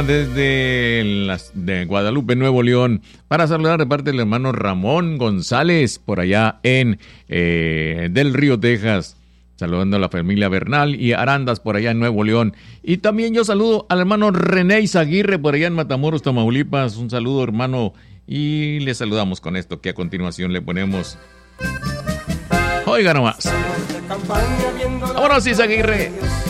Desde de Guadalupe, Nuevo León, para saludar de parte del hermano Ramón González, por allá en Del Río, Texas. Saludando a la familia Bernal y Arandas por allá en Nuevo León. Y también yo saludo al hermano René Izaguirre por allá en Matamoros, Tamaulipas. Un saludo, hermano. Y le saludamos con esto que a continuación le ponemos. Oiga nomás. Vámonos, Izaguirre.